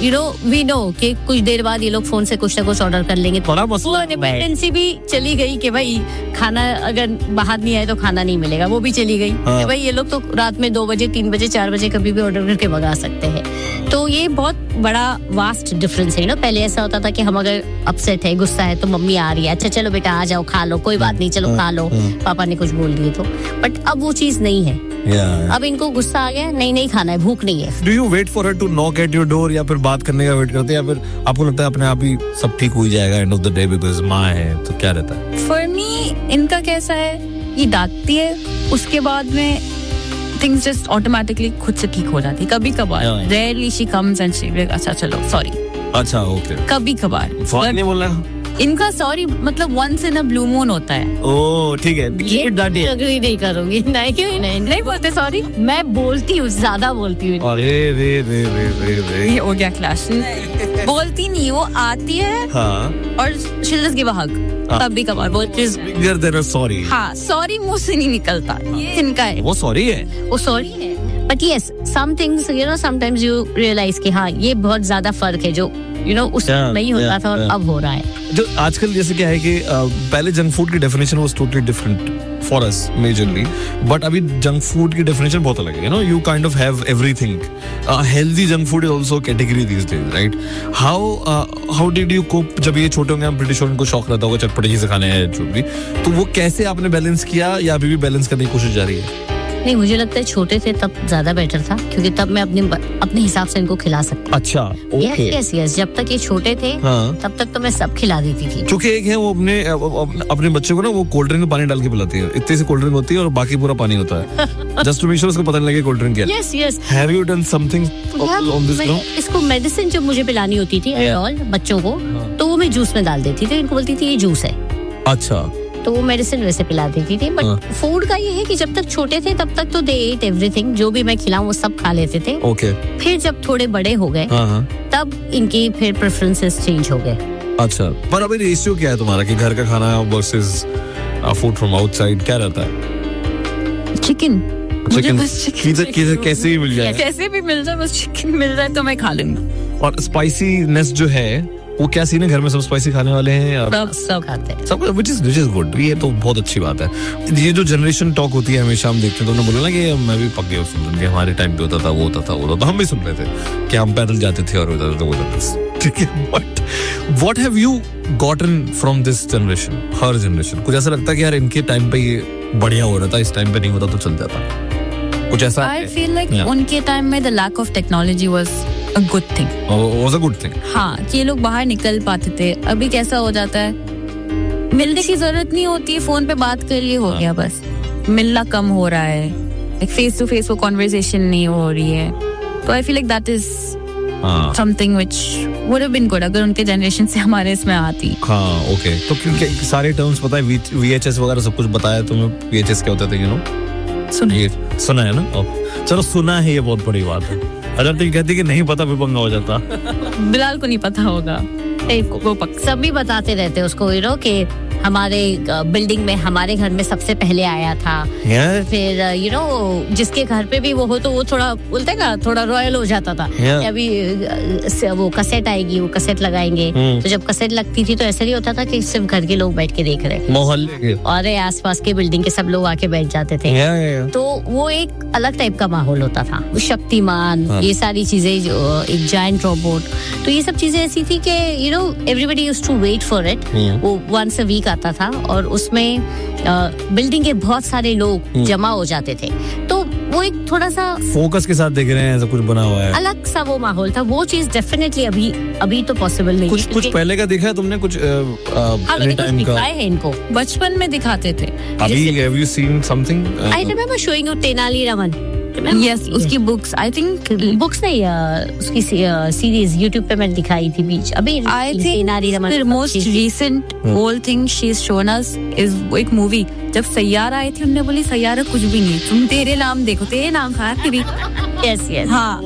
You know we know कि कुछ देर बाद ये लोग फोन से कुछ ना कुछ ऑर्डर कर लेंगे. बड़ा मसला है. डिपेंडेंसी भी चली गई कि भाई खाना अगर बाहर नहीं आए तो खाना नहीं मिलेगा, वो भी चली गई. कि भाई ये लोग तो रात में 2 बजे 3 बजे 4 बजे कभी भी ऑर्डर करके मंगा सकते हैं. तो ये बहुत बड़ा वास्ट डिफरेंस है. पहले ऐसा होता था कि हम अगर अपसेट है, गुस्सा है, तो मम्मी आ रही है, अच्छा चलो बेटा आ जाओ, खा लो, कोई बात नहीं, चलो खा लो, पापा ने कुछ बोल दिए तो. बट अब वो चीज नहीं है. अब इनको गुस्सा आ गया, नहीं खाना है, भूख नहीं है. Do you wait for her to knock at your door या फिर बात करने का वेट करते हैं, या फिर आपको लगता है अपने आप ही सब ठीक हो जाएगा end of the day because माँ है, तो क्या रहता है? For me इनका कैसा है, ये डांटती है, उसके बाद में things just automatically खुद से ठीक हो जाती. कभी कभार rarely she comes and she like अच्छा चलो सॉरी. अच्छा ओके. कभी कभार नहीं बोलना. इनका सॉरी मतलब once in a blue moon होता है. ओह ठीक है. ये अग्री नहीं करूंगी. नहीं बोलते सॉरी. मैं बोलती हूँ, ज्यादा बोलती हूँ. अरे रे ये हो गया क्लैश. बोलती नहीं, वो आती है और she'll just give a hug. कभी कभार बोलती है सॉरी. हाँ सॉरी मुंह से नहीं निकलता. ये इनका है. वो सॉरी है. But yes, some things, sometimes you realize कि हाँ ये बहुत ज्यादा फर्क है जो उस नहीं होता था और अब हो रहा है. जो आजकल जैसे क्या है कि पहले जंक फूड की definition was totally different for us majorly, but अभी जंक फूड की डेफिनेशन बहुत अलग है. You kind of have everything. Healthy junk food is also category these days, right? How did you cope जब ये छोटे होंगे? हम ब्रिटिश उनको शौक रहता होगा चटपटी चीजें खाने हैं जो भी, तो वो कैसे आपने बैलेंस किया या अभी भी बैलेंस करने की कोशिश जारी है? नहीं, मुझे लगता है छोटे थे तब ज्यादा बेटर था, क्योंकि तब मैं अपने हिसाब से इनको खिला सकती. अच्छा ओके. यस जब तक ये छोटे थे तब तक तो मैं सब खिला देती थी. क्योंकि एक है वो अपने बच्चे को ना वो कोल्ड ड्रिंक में पानी डाल के पिलाती है. इतनी सी कोल्ड ड्रिंक होती है और बाकी पूरा पानी होता है. जस्ट टू मेक श्योर उसको पता नहीं लगे कोल्ड ड्रिंक क्या. Yes. Have you done something on this? इसको मेडिसिन जब मुझे पिलानी होती थी बच्चों को, तो वो मैं जूस में डाल देती थी. इनको बोलती थी ये जूस है. अच्छा. तो वो मेडिसिन वैसे पिला देती थी. बट फूड का ये है कि जब तक छोटे थे तब तक तो दे एट एवरीथिंग. जो भी मैं खिलाऊं वो सब खा लेते थे. ओके. फिर जब थोड़े बड़े हो गए तब इनकी फिर प्रेफरेंसेस चेंज हो गए. अच्छा. पर अभी रेशियो क्या है तुम्हारा कि घर का खाना वर्सेस फूड फ्रॉम आउटसाइड, क्या रहता है? चिकन कैसे भी मिल जाए. कैसे भी मिल जाए, बस चिकन मिल जाए तो मैं खा लूंगी. और स्पाइसीनेस जो है वो क्या सीन है? घर में सब स्पाइसी खाने वाले हैं? सब खाते हैं. सब which is good. ये तो बहुत अच्छी बात है. ये जो जनरेशन टॉक होती है हमेशा हम देखते हैं, तो उन्होंने बोला ना कि मैं भी पक गया सुन के, हमारे टाइम पे होता था वो होता था, तो हम भी सुन रहे थे कि हम पैदल जाते थे और होता था वो होता था. ठीक है. But what have you gotten from this generation, her generation? कुछ ऐसा लगता है कि यार इनके टाइम पे ये बढ़िया हो रहा था, इस टाइम पे नहीं होता तो चल जाता, कुछ ऐसा? I feel like उनके टाइम में the lack of technology was a good thing. Was a good thing. हाँ, कि ये लोग बाहर निकल पाते थे. अभी कैसा हो जाता है, मिलने की जरूरत नहीं होती, फोन पे बात कर लिए हो गया बस. मिलना कम हो रहा है, फेस टू फेस वो कॉन्वर्सेशन नहीं हो रही है. तो I feel like that is something which would have been good अगर उनके जनरेशन से हमारे इसमें आती. हाँ ओके. तो क्योंकि सारे टर्म्स पता है, VHS वगैरह सब कुछ बताया तुम्हें. VHS क्या होता था सुना है ना? चलो सुना है, ये बहुत बड़ी बात है. अगर तुम कहती कि नहीं पता भी पंगा हो जाता. बिलाल को नहीं पता होगा. सभी बताते रहते उसको कि हमारे बिल्डिंग में हमारे घर में सबसे पहले आया था. फिर जिसके घर पे भी वो हो तो वो थोड़ा बोलते हैं ना, थोड़ा रॉयल हो जाता था. अभी वो कसेट आएगी, वो कसेट लगाएंगे. तो जब कसेट लगती थी तो ऐसा नहीं होता था कि सिर्फ घर के लोग बैठ के देख रहे, मोहल्ले के और आसपास के बिल्डिंग के सब लोग आके बैठ जाते थे. तो वो एक अलग टाइप का माहौल होता था. शक्तिमान, ये सारी चीजें, एक जायंट रोबोट, तो ये सब चीजें ऐसी थी कि everybody used to wait for it. वो वंस अ वीक आता था और उसमें बिल्डिंग के बहुत सारे लोग जमा हो जाते थे. तो वो एक थोड़ा सा फोकस के साथ देख रहे हैं, ऐसा कुछ बना हुआ है, अलग सा वो माहौल था. वो चीज डेफिनेटली अभी तो पॉसिबल नहीं. कुछ पहले का देखा है तुमने? कुछ टाइम का है इनको बचपन में दिखाते थे. अभी have you seen something? I remember showing you Tenali Raman. Yes, उसकी बुक्स, आई थिंक बुक्स नहीं, उसकी सीरीज YouTube पे मैंने दिखाई थी बीच. अभी I think the most recent whole thing she's shown us is एक मूवी. जब सैयारा आई थी, उन्होंने बोली सैयारा कुछ भी नहीं, तुम तेरे नाम देखो, तेरे नाम खा तेरी. यस हाँ.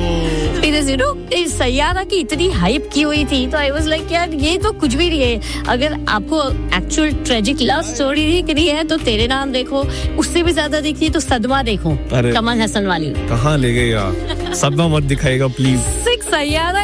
फिर सैयारा की इतनी हाइप की हुई थी, तो आई वाज लाइक यार ये तो कुछ भी नहीं है. अगर आपको एक्चुअल ट्रेजिक लव स्टोरी दिख रही है तो तेरे नाम देखो. उससे भी ज्यादा दिखती है तो सदमा देखो, कमल हसन वाली. कहाँ ले गए यार? सदमा मत दिखाएगा प्लीज. सैयारा